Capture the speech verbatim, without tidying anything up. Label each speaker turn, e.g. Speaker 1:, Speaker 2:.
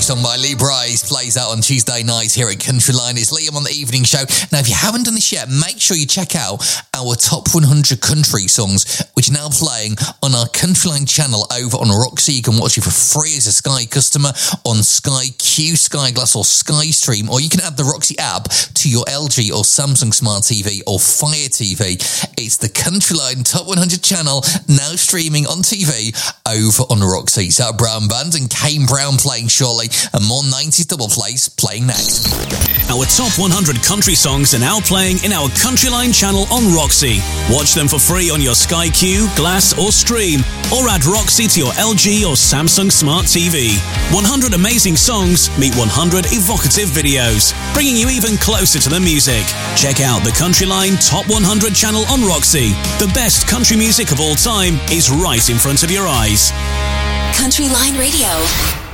Speaker 1: song by Lee Bryce plays out on Tuesday nights here at Countryline. It's Liam on the evening show. Now, if you haven't done this yet, make sure you check out our top one hundred country songs, which are now playing on our Countryline channel over on Roxy. You can watch it for free as a Sky customer on Sky Q, Sky Glass or Sky Stream, or you can add the Roxy app to your L G or Samsung Smart T V or Fire T V. It's the Countryline Top one hundred channel now streaming on T V over on Roxy. So Brown Band and Kane Brown playing shortly, and more nineties double plays playing next.
Speaker 2: Our top one hundred country songs are now playing in our Countryline channel on Roxy. Watch them for free on your Sky Q, Glass or Stream, or add Roxy to your L G or Samsung Smart T V. one hundred amazing songs meet one hundred evocative videos, bringing you even closer to the music. Check out the Countryline Top one hundred channel on Roxy. The best country music of all time is right in front of your eyes.
Speaker 3: Countryline Radio.